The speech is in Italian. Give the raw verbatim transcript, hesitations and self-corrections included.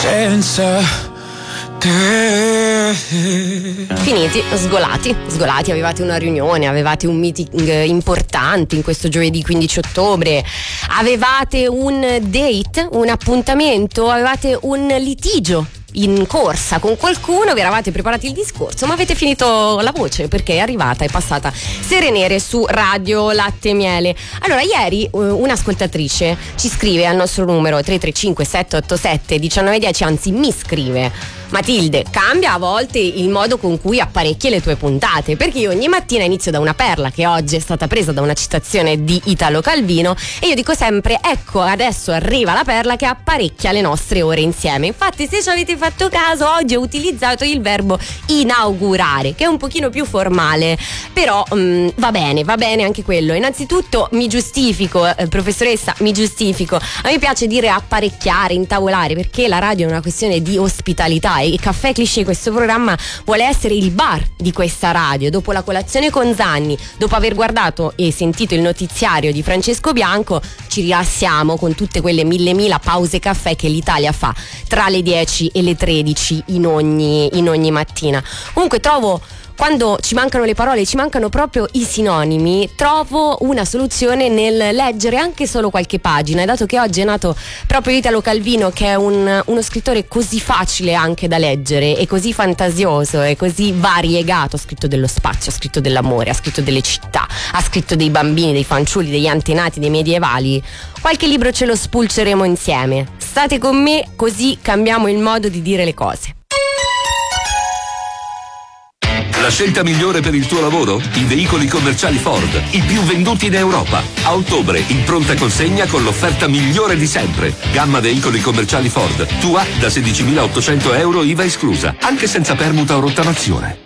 senza finiti, sgolati, sgolati, avevate una riunione, avevate un meeting importante in questo giovedì quindici ottobre, avevate un date, un appuntamento, avevate un litigio in corsa con qualcuno, vi eravate preparati il discorso, ma avete finito la voce perché è arrivata, è passata Serenere su Radio Latte e Miele. Allora, ieri un'ascoltatrice ci scrive al nostro numero tre tre cinque sette otto sette uno nove uno zero, anzi mi scrive: Matilde, cambia a volte il modo con cui apparecchi le tue puntate, perché io ogni mattina inizio da una perla che oggi è stata presa da una citazione di Italo Calvino e io dico sempre: ecco, adesso arriva la perla che apparecchia le nostre ore insieme. Infatti, se ci avete fatto caso, oggi ho utilizzato il verbo inaugurare, che è un pochino più formale, però mh, va bene, va bene anche quello. Innanzitutto mi giustifico, eh, professoressa, mi giustifico. A me piace dire apparecchiare, intavolare, perché la radio è una questione di ospitalità e Caffè Cliché, questo programma, vuole essere il bar di questa radio. Dopo la colazione con Zanni, dopo aver guardato e sentito il notiziario di Francesco Bianco, ci rilassiamo con tutte quelle mille mila pause caffè che l'Italia fa tra le dieci e le tredici in ogni, in ogni mattina. Comunque trovo, quando ci mancano le parole, ci mancano proprio i sinonimi, trovo una soluzione nel leggere anche solo qualche pagina. E dato che oggi è nato proprio Italo Calvino, che è un, uno scrittore così facile anche da leggere e così fantasioso e così variegato, ha scritto dello spazio, ha scritto dell'amore, ha scritto delle città, ha scritto dei bambini, dei fanciulli, degli antenati, dei medievali, qualche libro ce lo spulceremo insieme. State con me, così cambiamo il modo di dire le cose. La scelta migliore per il tuo lavoro? I veicoli commerciali Ford, i più venduti in Europa. A ottobre, in pronta consegna con l'offerta migliore di sempre. Gamma veicoli commerciali Ford, tua da sedicimilaottocento euro I V A esclusa, anche senza permuta o rottamazione.